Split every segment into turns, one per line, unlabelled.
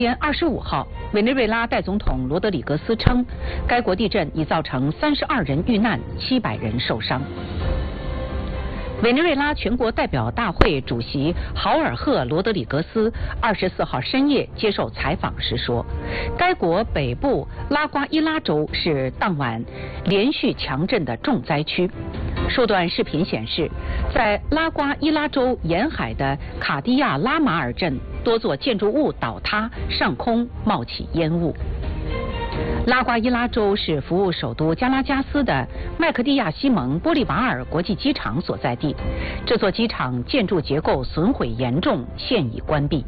25号，委内瑞拉代总统罗德里格斯称，该国地震已造成32人遇难，700人受伤。委内瑞拉全国代表大会主席豪尔赫·罗德里格斯24号深夜接受采访时说，该国北部拉瓜伊拉州是当晚连续强震的重灾区。数段视频显示，在拉瓜伊拉州沿海的卡迪亚拉马尔镇，多座建筑物倒塌，上空冒起烟雾。拉瓜伊拉州是服务首都加拉加斯的麦克蒂亚西蒙玻利瓦尔国际机场所在地，这座机场建筑结构损毁严重，现已关闭。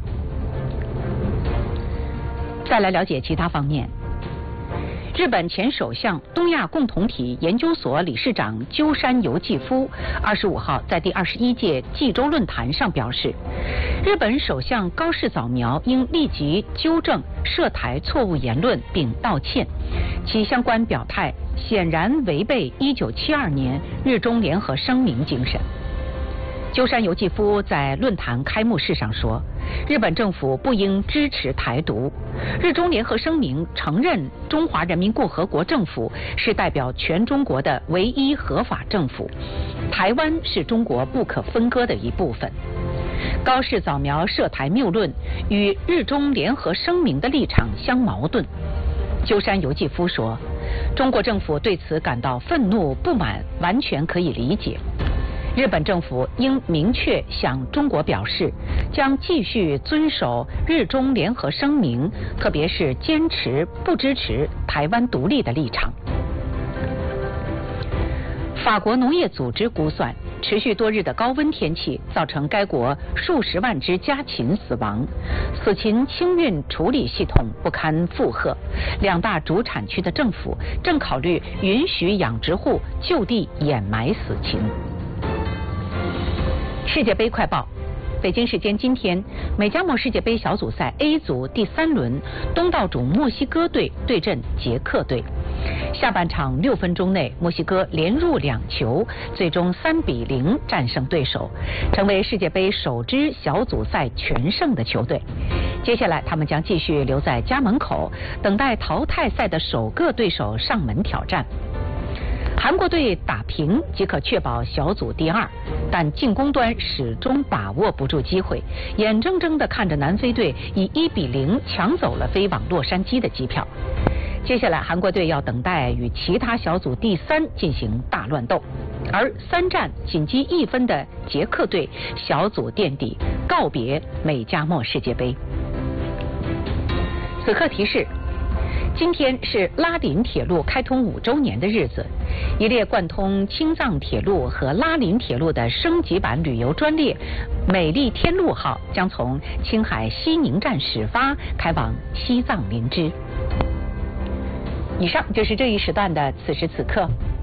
再来了解其他方面。日本前首相、东亚共同体研究所理事长鸠山由纪夫25号在第21届济州论坛上表示，日本首相高市早苗应立即纠正涉台错误言论并道歉，其相关表态显然违背1972年日中联合声明精神。鸠山由纪夫在论坛开幕式上说，日本政府不应支持台独。日中联合声明承认中华人民共和国政府是代表全中国的唯一合法政府，台湾是中国不可分割的一部分。高市早苗涉台谬论与日中联合声明的立场相矛盾。鸠山由纪夫说，中国政府对此感到愤怒不满，完全可以理解。日本政府应明确向中国表示，将继续遵守日中联合声明，特别是坚持不支持台湾独立的立场。法国农业组织估算，持续多日的高温天气造成该国数十万只家禽死亡，死禽清运处理系统不堪负荷。两大主产区的政府正考虑允许养殖户就地掩埋死禽。世界杯快报，北京时间今天，美加墨世界杯小组赛 A 组第3轮，东道主墨西哥队对阵捷克队。下半场6分钟内，墨西哥连入2球，最终3-0战胜对手，成为世界杯首支小组赛全胜的球队。接下来，他们将继续留在家门口，等待淘汰赛的首个对手上门挑战。韩国队打平即可确保小组第2，但进攻端始终把握不住机会，眼睁睁地看着南非队以1-0抢走了飞往洛杉矶的机票。接下来，韩国队要等待与其他小组第3进行大乱斗，而3战仅积1分的捷克队小组垫底，告别美加墨世界杯。此刻提示。今天是拉林铁路开通5周年的日子，一列贯通青藏铁路和拉林铁路的升级版旅游专列“美丽天路号”将从青海西宁站始发，开往西藏林芝。以上就是这一时段的此时此刻。